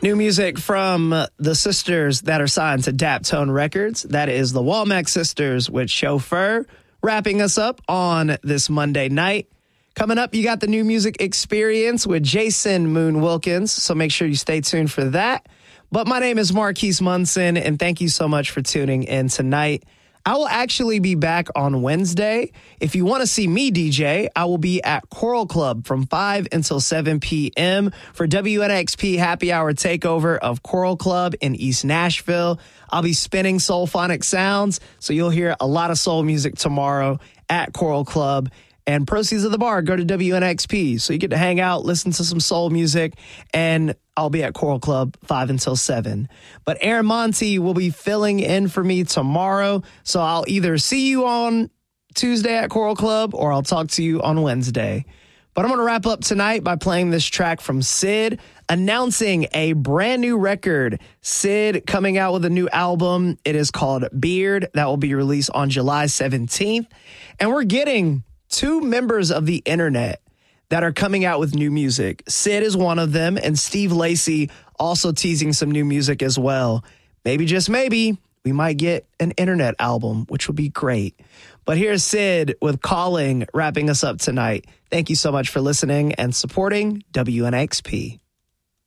New music from the sisters that are signed to Daptone Records. That is the Womack Sisters with Chauffeur, wrapping us up on this Monday night. Coming up, you got the New Music Experience with Jason Moon Wilkins, so make sure you stay tuned for that. But my name is Marquise Munson, and thank you so much for tuning in tonight. I will actually be back on Wednesday. If you want to see me DJ, I will be at Choral Club from 5 until 7 p.m. for WNXP Happy Hour Takeover of Choral Club in East Nashville. I'll be spinning soulphonic sounds, so you'll hear a lot of soul music tomorrow at Choral Club. And proceeds of the bar go to WNXP. So you get to hang out, listen to some soul music, and I'll be at Choral Club 5 until 7. But Aaron Monty will be filling in for me tomorrow. So I'll either see you on Tuesday at Choral Club or I'll talk to you on Wednesday. But I'm going to wrap up tonight by playing this track from Syd, announcing a brand new record. Syd coming out with a new album. It is called Beard. That will be released on July 17th. And we're getting 2 members of the internet that are coming out with new music. Syd is one of them, and Steve Lacy also teasing some new music as well. Maybe, just maybe, we might get an internet album, which would be great. But here's Syd with Calling, wrapping us up tonight. Thank you so much for listening and supporting WNXP.